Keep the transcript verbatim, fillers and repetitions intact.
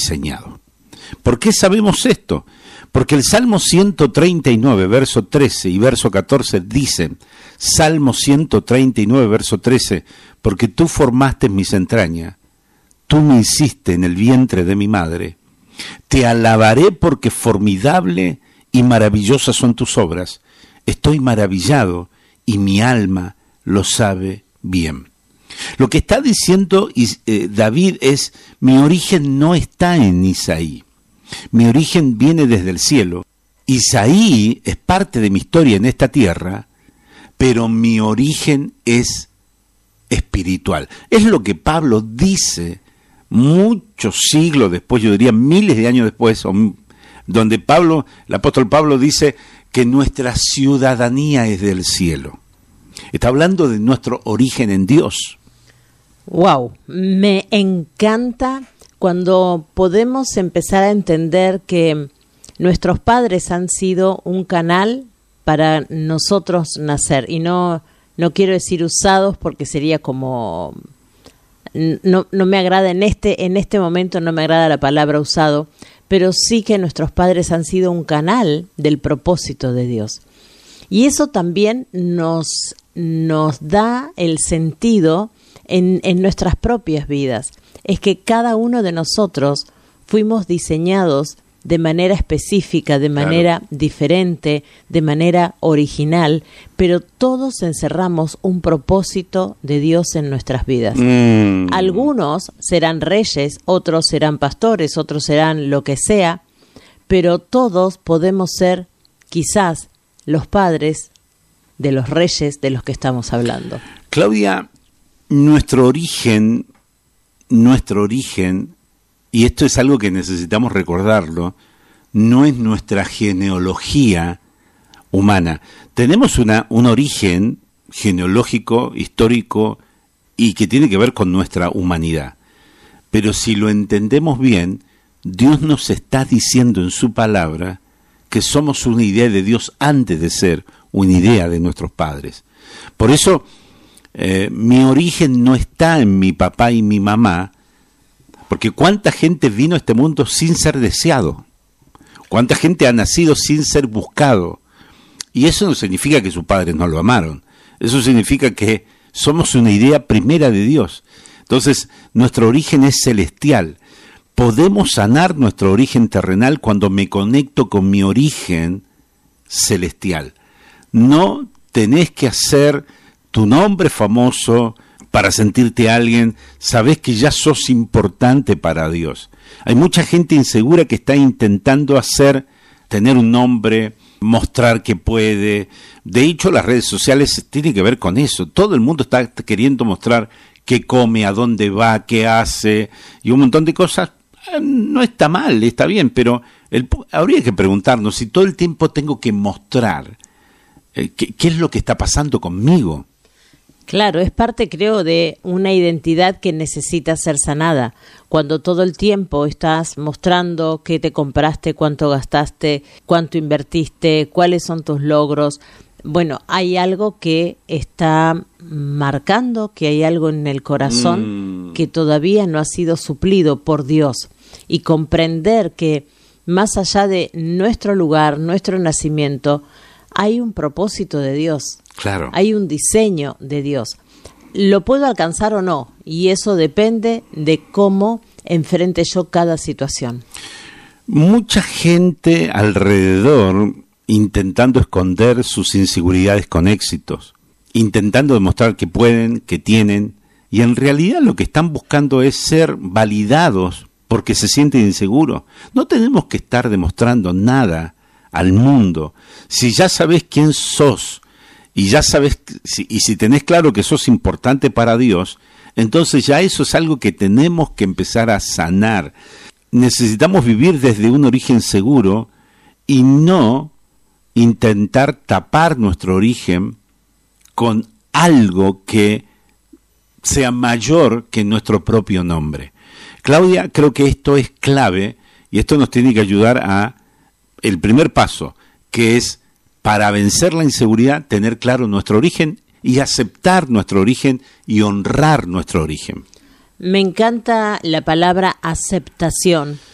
diseñado. ¿Por qué sabemos esto? Porque el Salmo ciento treinta y nueve, verso trece y verso catorce dicen, Salmo ciento treinta y nueve, verso trece, porque tú formaste mis entrañas, tú me hiciste en el vientre de mi madre. Te alabaré porque formidable y maravillosas son tus obras. Estoy maravillado y mi alma lo sabe bien. Lo que está diciendo eh, David es, mi origen no está en Isaí. Mi origen viene desde el cielo. Isaí es parte de mi historia en esta tierra, pero mi origen es espiritual. Es lo que Pablo dice muchos siglos después, yo diría miles de años después, donde Pablo, el apóstol Pablo dice que nuestra ciudadanía es del cielo. Está hablando de nuestro origen en Dios. Wow, me encanta cuando podemos empezar a entender que nuestros padres han sido un canal para nosotros nacer, y no, no quiero decir usados porque sería como, no, no me agrada en este, en este momento no me agrada la palabra usado, pero sí que nuestros padres han sido un canal del propósito de Dios. Y eso también nos, nos da el sentido en, en nuestras propias vidas. Es que cada uno de nosotros fuimos diseñados de manera específica, de manera claro. diferente, de manera original, pero todos encerramos un propósito de Dios en nuestras vidas. Mm. Algunos serán reyes, otros serán pastores, otros serán lo que sea, pero todos podemos ser quizás los padres de los reyes de los que estamos hablando. Claudia, nuestro origen, nuestro origen, y esto es algo que necesitamos recordarlo, no es nuestra genealogía humana. Tenemos una, un origen genealógico, histórico, y que tiene que ver con nuestra humanidad. Pero si lo entendemos bien, Dios nos está diciendo en su palabra que somos una idea de Dios antes de ser una idea de nuestros padres. Por eso, eh, mi origen no está en mi papá y mi mamá, porque cuánta gente vino a este mundo sin ser deseado, cuánta gente ha nacido sin ser buscado, y eso no significa que sus padres no lo amaron, eso significa que somos una idea primera de Dios. Entonces, nuestro origen es celestial. Podemos sanar nuestro origen terrenal cuando me conecto con mi origen celestial. No tenés que hacer tu nombre famoso para sentirte alguien, sabés que ya sos importante para Dios. Hay mucha gente insegura que está intentando hacer, tener un nombre, mostrar que puede. De hecho, las redes sociales tienen que ver con eso. Todo el mundo está queriendo mostrar qué come, a dónde va, qué hace, y un montón de cosas. No está mal, está bien, pero el, habría que preguntarnos si todo el tiempo tengo que mostrar eh, qué, qué es lo que está pasando conmigo. Claro, es parte, creo, de una identidad que necesita ser sanada. Cuando todo el tiempo estás mostrando qué te compraste, cuánto gastaste, cuánto invertiste, cuáles son tus logros, bueno, hay algo que está marcando, que hay algo en el corazón mm. que todavía no ha sido suplido por Dios. Y comprender que más allá de nuestro lugar, nuestro nacimiento, hay un propósito de Dios. Claro. Hay un diseño de Dios. Lo puedo alcanzar o no, y eso depende de cómo enfrente yo cada situación. Mucha gente alrededor intentando esconder sus inseguridades con éxitos, intentando demostrar que pueden, que tienen, y en realidad lo que están buscando es ser validados porque se sienten inseguros. No tenemos que estar demostrando nada al mundo. Si ya sabes quién sos, y ya sabes, si, y si tenés claro que sos importante para Dios, entonces ya eso es algo que tenemos que empezar a sanar. Necesitamos vivir desde un origen seguro y no intentar tapar nuestro origen con algo que sea mayor que nuestro propio nombre. Claudia, creo que esto es clave y esto nos tiene que ayudar a el primer paso, que es para vencer la inseguridad, tener claro nuestro origen y aceptar nuestro origen y honrar nuestro origen. Me encanta la palabra aceptación,